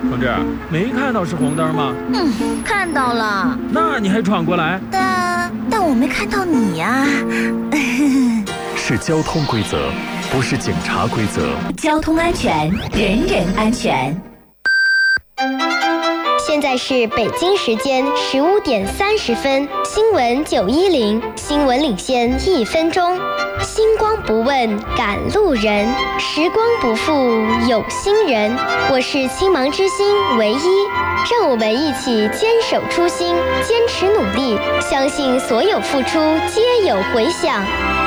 同志，没看到是红灯吗？ 看到了。 那你还闯过来？ 但我没看到你呀。 是交通规则，不是警察规则。 交通安全，人人安全。 现在是北京时间15点30分，新闻910，新闻领先1分钟。星光不问赶路人，时光不负有心人。我是青芒之星唯一，让我们一起坚守初心，坚持努力，相信所有付出皆有回响。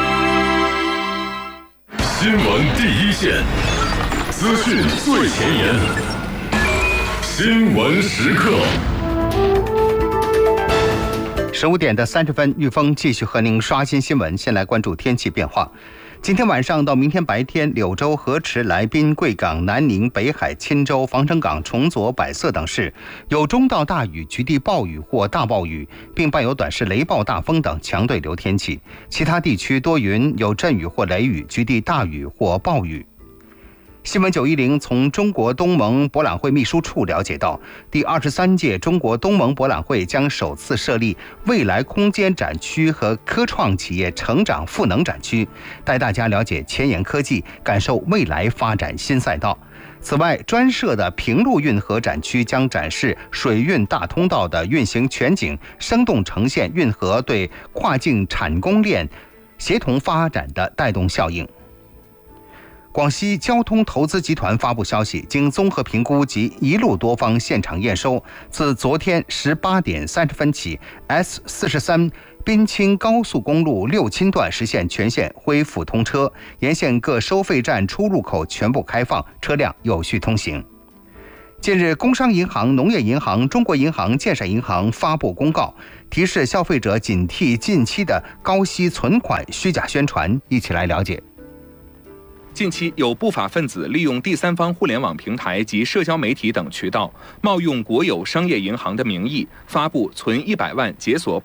新闻第一线，资讯最前沿，新闻时刻。 15点的30分，玉峰继续和您刷新新闻。先来关注天气变化。今天晚上到明天白天，柳州、河池、来宾、贵港、南宁、北海、钦州、防城港、崇左、百色等市有中到大雨，局地暴雨或大暴雨，并伴有短时雷暴、大风等强对流天气。其他地区多云，有阵雨或雷雨，局地大雨或暴雨。新闻910从中国东盟博览会秘书处了解到，第23届中国东盟博览会将首次设立未来空间展区和科创企业成长赋能展区，带大家了解前沿科技，感受未来发展新赛道。此外，专设的平陆运河展区将展示水运大通道的运行全景，生动呈现运河对跨境产供链协同发展的带动效应。广西交通投资集团发布消息，经综合评估及一路多方现场验收，自昨天18点30分起 ，S43 滨青高速公路六钦段实现全线恢复通车，沿线各收费站出入口全部开放，车辆有序通行。近日，工商银行、农业银行、中国银行、建设银行发布公告，提示消费者警惕近期的高息存款虚假宣传。一起来了解。 近期有不法分子利用第三方互联网平台及社交媒体等渠道，冒用国有商业银行的名义，发布存100万解锁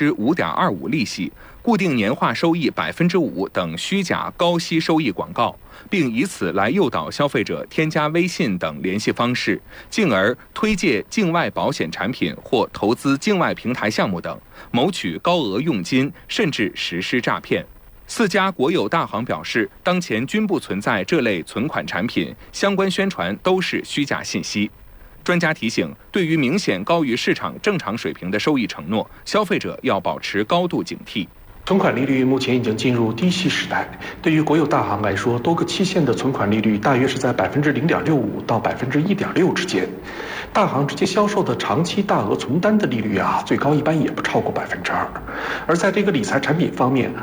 5.25%利息、固定年化收益5%等虚假高息收益广告，并以此来诱导消费者添加微信等联系方式，进而推介境外保险产品或投资境外平台项目等，谋取高额佣金，甚至实施诈骗。4家国有大行表示，当前均不存在这类存款产品，相关宣传都是虚假信息。专家提醒，对于明显高于市场正常水平的收益承诺，消费者要保持高度警惕。 存款利率目前已经进入低息时代，对于国有大行来说，多个期限的存款利率大约是在0.65%到1.6%之间。大行直接销售的长期大额存单的利率最高一般也不超过2%。而在这个理财产品方面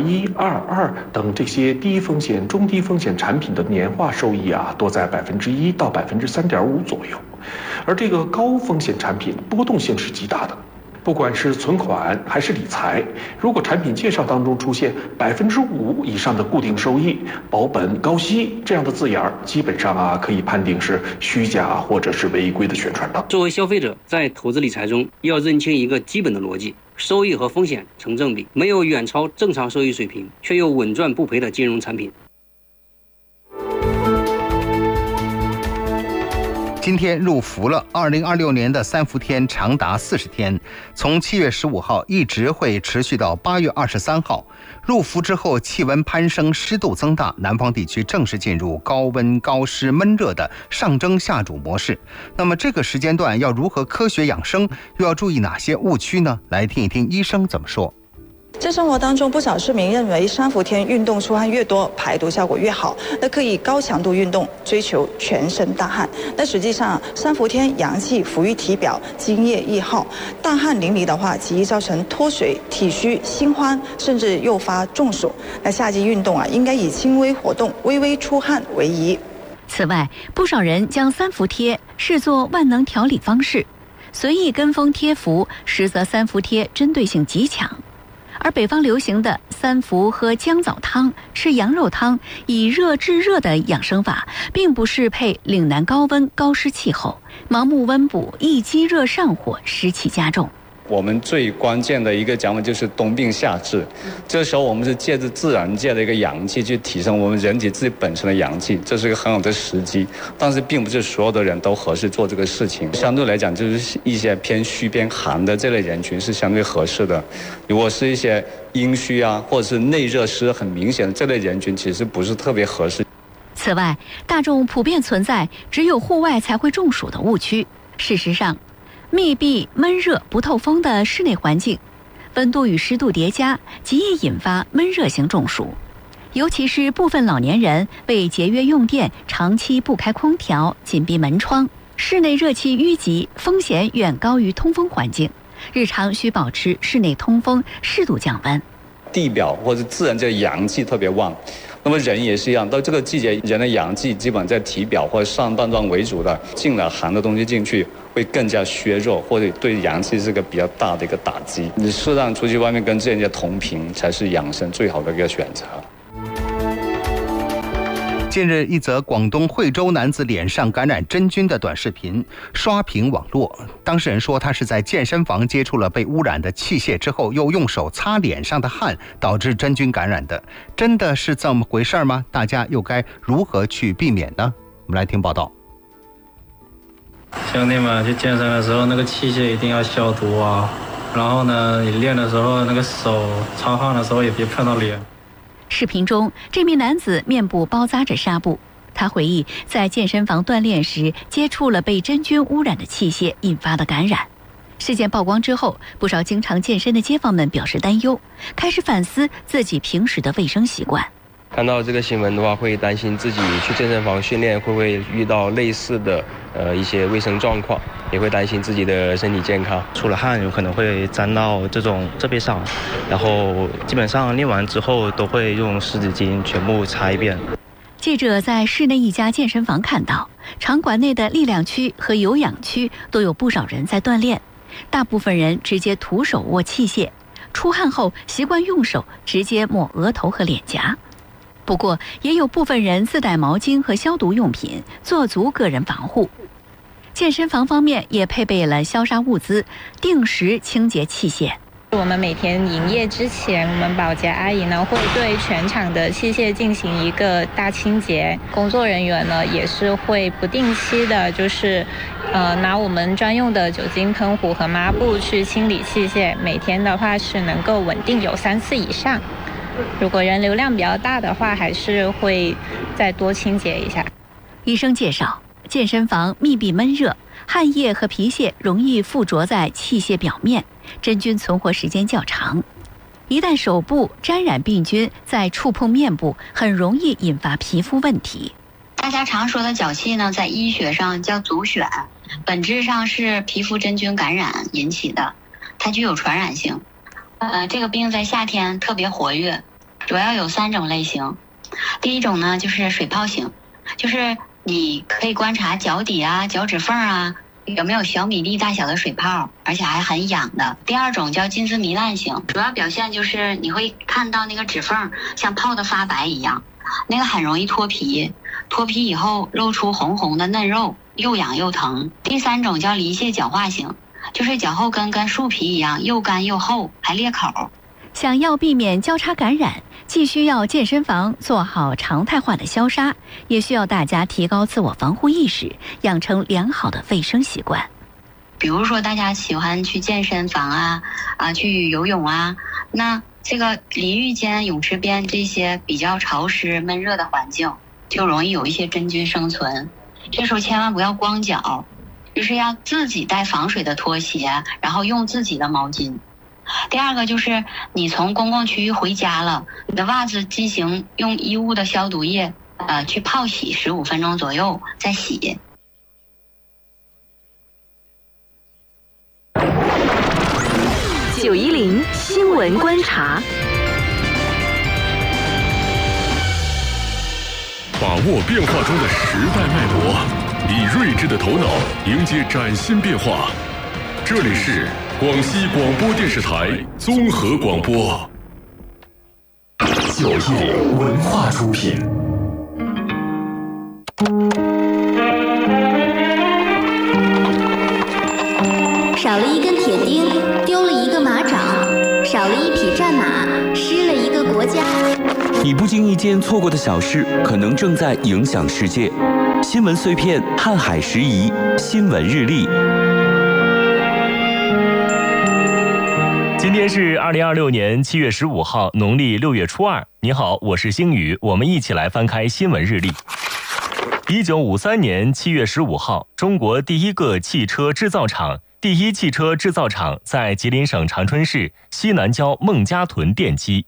，21、22等这些低风险、中低风险产品的年化收益多在1%到3.5%左右。而这个高风险产品波动性是极大的。不管是存款还是理财，如果产品介绍当中出现5%以上的固定收益、保本、高息这样的字眼，基本上可以判定是虚假或者是违规的宣传了。 作为消费者，在投资理财中要认清一个基本的逻辑：收益和风险成正比，没有远超正常收益水平却又稳赚不赔的金融产品。 今天入伏了，2026年的3伏天长达40天，从7月15号一直会持续到8月23号。入伏之后，气温攀升，湿度增大，南方地区正式进入高温、高湿、闷热的上蒸下煮模式。那么这个时间段要如何科学养生，又要注意哪些误区呢？来听一听医生怎么说。 在生活当中，不少市民认为3伏天运动出汗越多，排毒效果越好，那可以高强度运动，追求全身大汗。但实际上，3伏天阳气浮于体表，津液易耗，大汗淋漓的话，极易造成脱水、体虚、心慌，甚至诱发中暑。那夏季运动应该以轻微活动、微微出汗为宜。 此外，不少人将3伏贴视作万能调理方式，随意跟风贴服，实则3伏贴针对性极强。而北方流行的3伏喝姜枣汤、吃羊肉汤，以热制热的养生法，并不适配岭南高温高湿气候，盲目温补易积热上火，湿气加重。 我们最关键的一个讲法就是冬病夏治，这时候我们是借着自然界的一个阳气去提升我们人体自己本身的阳气，这是一个很好的时机。但是并不是所有的人都合适做这个事情，相对来讲就是一些偏虚偏寒的这类人群是相对合适的。如果是一些阴虚啊，或者是内热湿很明显的这类人群，其实不是特别合适。 此外，大众普遍存在只有户外才会中暑的误区。事实上，密闭、闷热、不透风的室内环境，温度与湿度叠加，极易引发闷热型中暑。尤其是部分老年人为节约用电，长期不开空调、紧闭门窗，室内热气淤积，风险远高于通风环境。日常需保持室内通风，适度降温。 地表或者自然界阳气特别旺，那么人也是一样，到这个季节，人的阳气基本在体表或者上半段为主的，进了寒的东西进去，会更加削弱，或者对阳气是个比较大的一个打击。你适当出去外面跟自然界同频，才是养生最好的一个选择。 近日，一则广东惠州男子脸上感染真菌的短视频刷屏网络。当事人说，他是在健身房接触了被污染的器械之后，又用手擦脸上的汗，导致真菌感染的。真的是这么回事吗？大家又该如何去避免呢？我们来听报道。 兄弟们，去健身的时候，那个器械一定要消毒啊。然后呢，你练的时候，那个手擦汗的时候也别碰到脸。 视频中，这名男子面部包扎着纱布。他回忆，在健身房锻炼时接触了被真菌污染的器械，引发的感染。事件曝光之后，不少经常健身的街坊们表示担忧，开始反思自己平时的卫生习惯。 看到这个新闻的话，会担心自己去健身房训练会不会遇到类似的一些卫生状况，也会担心自己的身体健康。 出了汗有可能会沾到这边上，然后基本上练完之后都会用湿纸巾全部擦一遍。 记者在市内一家健身房看到，场馆内的力量区和有氧区都有不少人在锻炼，大部分人直接徒手握器械，出汗后习惯用手直接抹额头和脸颊。不过，也有部分人自带毛巾和消毒用品，做足个人防护。健身房方面也配备了消杀物资，定时清洁器械。 我们每天营业之前，我们保洁阿姨呢会对全场的器械进行一个大清洁，工作人员呢也是会不定期的，拿我们专用的酒精喷壶和抹布去清理器械，每天的话是能够稳定有3次以上。如果人流量比较大的话，还是会再多清洁一下。 医生介绍，健身房密闭闷热，汗液和皮屑容易附着在器械表面，真菌存活时间较长。一旦手部沾染病菌，再触碰面部，很容易引发皮肤问题。 大家常说的脚气呢，在医学上叫足癣，本质上是皮肤真菌感染引起的，它具有传染性。这个病在夏天特别活跃，主要有3种类型。第一种呢，就是水泡型，就是你可以观察脚底啊、脚趾缝啊有没有小米粒大小的水泡，而且还很痒的。第二种叫浸渍糜烂型，主要表现就是你会看到那个指缝像泡的发白一样，那个很容易脱皮，脱皮以后露出红红的嫩肉，又痒又疼。第3种叫离屑角化型，就是脚后跟跟树皮一样又干又厚，还裂口。 想要避免交叉感染，既需要健身房做好常态化的消杀，也需要大家提高自我防护意识，养成良好的卫生习惯。 比如说大家喜欢去健身房去游泳啊，那这个淋浴间、泳池边这些比较潮湿闷热的环境，就容易有一些真菌生存。这时候千万不要光脚，就是要自己带防水的拖鞋，然后用自己的毛巾。第二个就是你从公共区域回家了，你的袜子进行用衣物的消毒液去泡洗15分钟左右再洗。 910新闻观察， 把握变化中的时代脉搏，以睿智的头脑迎接崭新变化。这里是广西广播电视台综合广播 910文化出品。 少了一根铁钉，丢少了一匹战马，失了一个国家。 你不经意间错过的小事，可能正在影响世界。新闻碎片，瀚海时宜，新闻日历。 今天是2026年7月15号，农历6月初2。你好，我是星宇，我们一起来翻开新闻日历。1953年7月15号，中国第一个汽车制造厂第一汽车制造厂在吉林省长春市西南郊孟家屯奠基。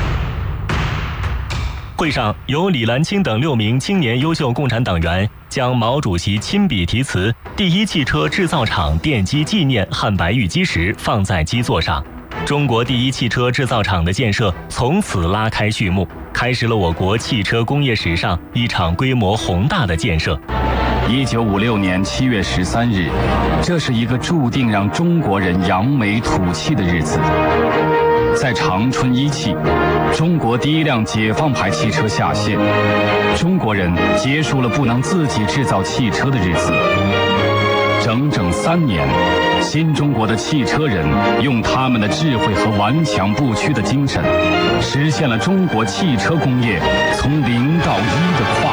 会上，由李兰清等6名青年优秀共产党员将毛主席亲笔题词“第一汽车制造厂奠基纪念汉白玉基石”放在基座上。中国第一汽车制造厂的建设从此拉开序幕，开始了我国汽车工业史上一场规模宏大的建设。 1956年7月13日，这是一个注定让中国人扬眉吐气的日子。在长春一汽，中国第一辆解放牌汽车下线，中国人结束了不能自己制造汽车的日子。整整3年，新中国的汽车人用他们的智慧和顽强不屈的精神，实现了中国汽车工业从0到1的跨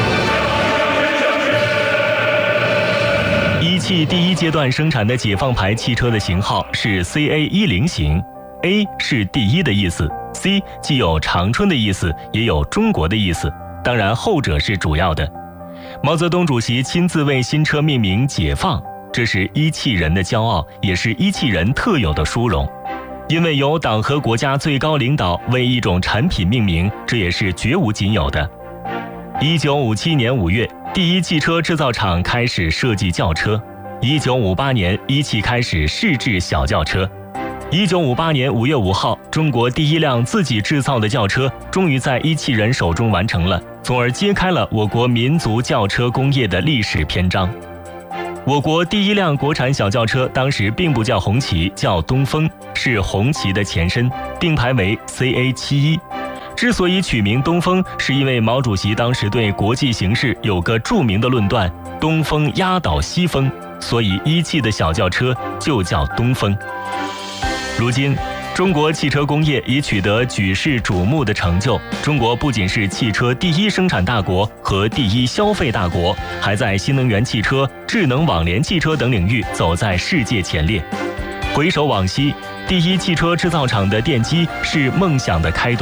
越。一汽第一阶段生产的解放牌汽车的型号是 CA10型。A 是第一的意思 ，C 既有长春的意思，也有中国的意思，当然后者是主要的。毛泽东主席亲自为新车命名“解放”，这是一汽人的骄傲，也是一汽人特有的殊荣。因为由党和国家最高领导为一种产品命名，这也是绝无仅有的。1957年5月，第一汽车制造厂开始设计轿车。1958年，一汽开始试制小轿车。1958年5月5号，中国第一辆自己制造的轿车终于在一汽人手中完成了，从而揭开了我国民族轿车工业的历史篇章。我国第一辆国产小轿车当时并不叫红旗，叫东风，是红旗的前身，定牌为 CA71。之所以取名东风，是因为毛主席当时对国际形势有个著名的论断：东风压倒西风，所以一汽的小轿车就叫东风。如今，中国汽车工业已取得举世瞩目的成就。中国不仅是汽车第一生产大国和第一消费大国，还在新能源汽车、智能网联汽车等领域走在世界前列。回首往昔，第一汽车制造厂的奠基是梦想的开端。